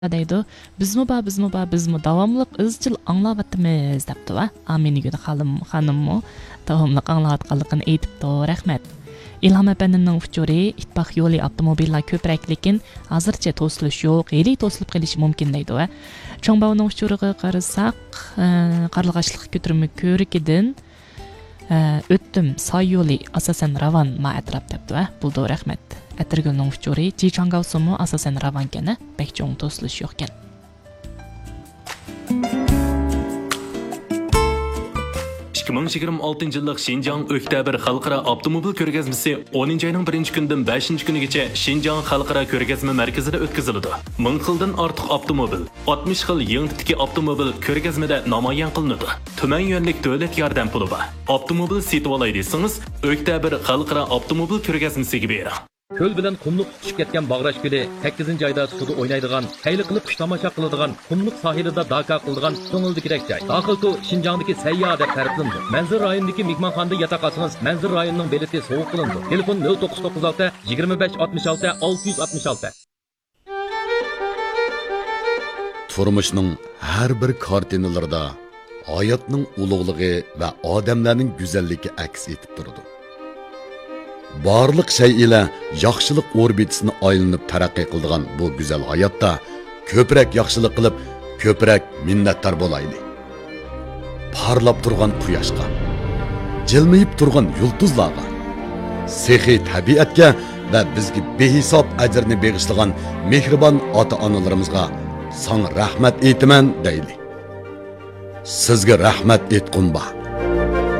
deydi. Bizmi davomliq izchil anglayapmiz debdi va Aminigul xonimmi davomliq anglayotganligini aytibdi. Rahmat. İlham Efendi'nin uçuri itbaq yo'li avtomobillar ko'prak, lekin hozircha to'silish yo'q, hali to'silib qolishi mumkin deydi va Cho'ngbaoning uçuriga qarasak, Qarlig'ashliq ko'tirma ko'rikidan o'tdim soy yo'li asosan ravon ma atrof debdi va buldi. Rahmat. Atirgulning uçuri Jichangavsimi asosan ravon kana, bek cho'ng to'silish yo'q ekan. yıllık Şinjan Öktabir Xalqara Avtomobil Ko'rgazmasi 10 ayning 1-kundan 5-kunigacha Şinjan Xalqara Ko'rgazma markazida o'tkaziladi. 1000 xildan ortiq avtomobil, 60 xil yangi tipdagi avtomobil ko'rgazmada namoyon qilinadi. Tuman yo'nlik davlat yordam puli bor. Avtomobil sotib olay desangiz, Öktabir Xalqara Avtomobil Ko'rgazmasiga bering. Ko'l bilan qumliq tushib ketgan Bag'rash ko'li 8-oyda suvda o'ynaydigan, hayli qilib qush tomosha qiladigan, qumliq sohilida daka qiladigan ko'ngildikidek joy. Daxilku Şinjandagi sayyoh deb ta'riflandi. Manzil rayonidagi mehmonxonada yotoq olsangiz, Manzil rayonining beleti sovuq qilindi. Telefon 0996 25 66 666. Turmuşning har bir kartinalarida hayotning ulug'ligi va odamlarning go'zalligi aks etib turadi. Barliq şey ile yaxşılık orbitisini aylanıp taraqqiy qildigan bu güzel hayotda ko'proq yaxşılık qilib, ko'proq minnatdor bo'layli. Parlab turgan quyoshga, jilmayib turgan yulduzlarga, sehi tabiatga va bizga behisob ajrni beg'ishlagan mehribon ota-onalarimizga sana rahmat aytaman deyli. Sizga rahmat aytqum ba.